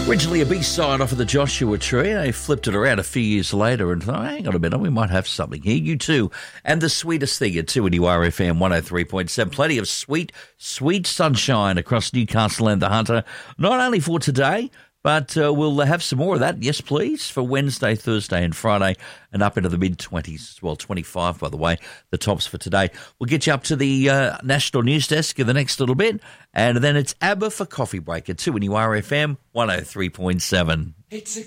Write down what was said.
Originally a B-side off of the Joshua Tree. They flipped it around a few years later and thought, hang on a minute, we might have something here. You too. And the sweetest thing at 2NURFM 103.7. Plenty of sweet, sweet sunshine across Newcastle and the Hunter. Not only for today, but we'll have some more of that, yes please, for Wednesday, Thursday and Friday and up into the mid-20s, well 25 by the way, the tops for today. We'll get you up to the National News Desk in the next little bit and then it's ABBA for Coffee Break at 2NURFM 103.7. It's a